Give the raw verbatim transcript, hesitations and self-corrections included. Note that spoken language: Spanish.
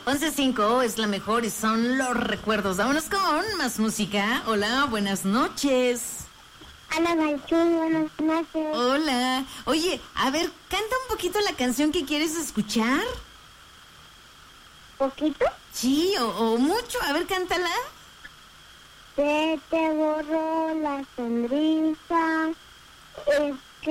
once cinco es la mejor y son los recuerdos. Vámonos con más música. Hola, buenas noches. Hola, Martín, buenas noches. Hola. Oye, a ver, canta un poquito la canción que quieres escuchar. ¿Poquito? Sí, o, o mucho. A ver, cántala. Se te borró la sonrisa. Es